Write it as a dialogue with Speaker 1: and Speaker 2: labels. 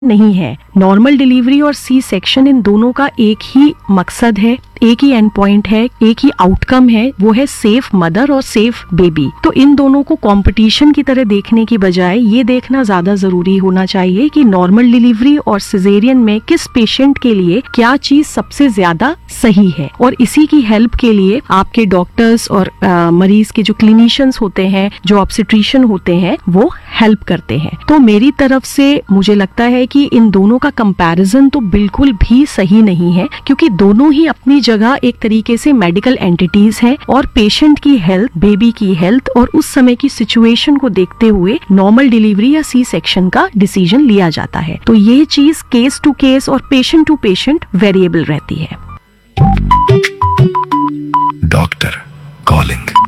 Speaker 1: नहीं है। Normal delivery और सी सेक्शन इन दोनों का एक ही मकसद है, एक ही एंड पॉइंट है, एक ही आउटकम है, वो है सेफ मदर और सेफ बेबी। तो इन दोनों को कंपटीशन की तरह देखने की बजाय ये देखना ज्यादा जरूरी होना चाहिए कि नॉर्मल डिलीवरी और सिजेरियन में किस पेशेंट के लिए क्या चीज सबसे ज्यादा सही है, और इसी की हेल्प के लिए आपके डॉक्टर्स और मरीज के जो क्लिनिशियंस होते हैं, जो ऑब्स्टेट्रिशियन होते हैं, वो हेल्प करते हैं। तो मेरी तरफ से मुझे लगता है कि इन दोनों का कंपैरिजन तो बिल्कुल भी सही नहीं है, क्योंकि दोनों ही अपनी जगह एक तरीके से मेडिकल एंटिटीज हैं और पेशेंट की हेल्थ, बेबी की हेल्थ और उस समय की सिचुएशन को देखते हुए नॉर्मल डिलीवरी या सी सेक्शन का डिसीजन लिया जाता है। तो ये चीज केस टू केस और पेशेंट टू पेशेंट वेरिएबल रहती है।
Speaker 2: Doctor calling.